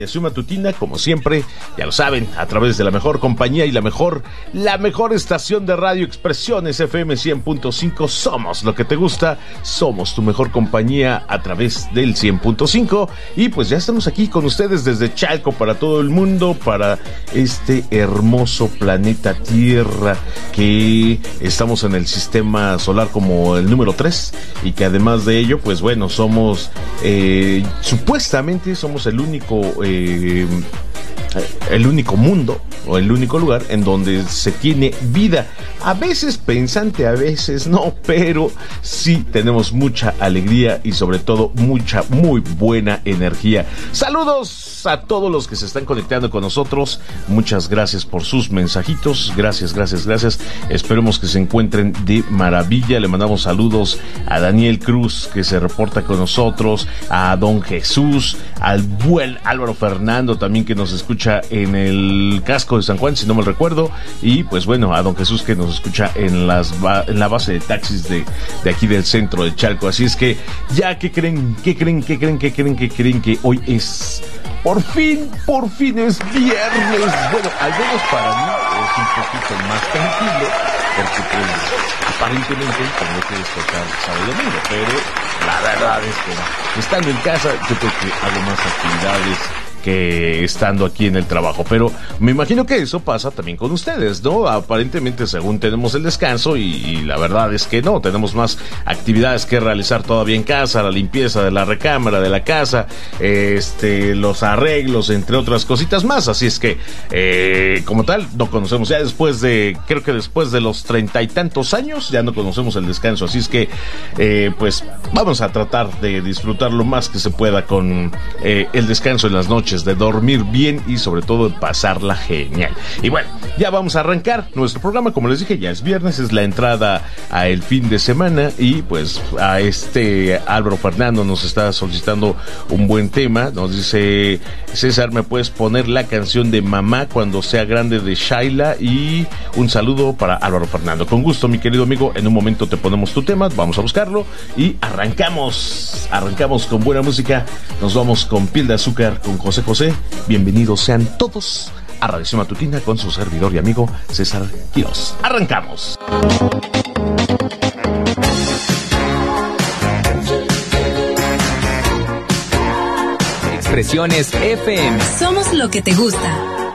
Matutina, como siempre, ya lo saben, a través de la mejor compañía y la mejor estación de radio, Expresiones FM 100.5. Somos lo que te gusta, somos tu mejor compañía a través del 100.5. Y pues ya estamos aquí con ustedes desde Chalco para todo el mundo, para este hermoso planeta Tierra, que estamos en el sistema solar como el número 3, y que además de ello, pues bueno, somos supuestamente somos el único mundo o el único lugar en donde se tiene vida, a veces pensante, a veces no, pero sí tenemos mucha alegría y sobre todo mucha, muy buena energía. Saludos a todos los que se están conectando con nosotros, muchas gracias por sus mensajitos, gracias. Esperemos que se encuentren de maravilla. Le mandamos saludos a Daniel Cruz, que se reporta con nosotros, a Don Jesús, al buen Álvaro Fernando también, que nos escucha en el casco de San Juan, si no me recuerdo, y pues bueno, a Don Jesús, que nos escucha en la base de taxis de aquí del centro de Chalco. Así es que ya, ¿qué creen? Que hoy es por fin es viernes. Bueno, al menos para mí es un poquito más tranquilo, porque pues aparentemente tengo que despertar sábado y domingo, pero la verdad es que estando en casa yo creo que hago más actividades que estando aquí en el trabajo, pero me imagino que eso pasa también con ustedes, ¿no? Aparentemente, según tenemos el descanso, y la verdad es que no, tenemos más actividades que realizar todavía en casa, la limpieza de la recámara, de la casa, los arreglos, entre otras cositas más. Así es que, como tal, no conocemos ya creo que después de los 30 y tantos años, ya no conocemos el descanso. Así es que, pues, vamos a tratar de disfrutar lo más que se pueda con el descanso en las noches, de dormir bien y sobre todo de pasarla genial. Y bueno, ya vamos a arrancar nuestro programa. Como les dije, ya es viernes, es la entrada a el fin de semana, y pues a Álvaro Fernando nos está solicitando un buen tema. Nos dice: César, ¿me puedes poner la canción de Mamá cuando sea grande de Shaila? Y un saludo para Álvaro Fernando. Con gusto, mi querido amigo, en un momento te ponemos tu tema, vamos a buscarlo y arrancamos con buena música. Nos vamos con Piel de Azúcar, con José. Bienvenidos sean todos a Radio Matutina con su servidor y amigo César Quiroz. Arrancamos. Expresiones FM. Somos lo que te gusta.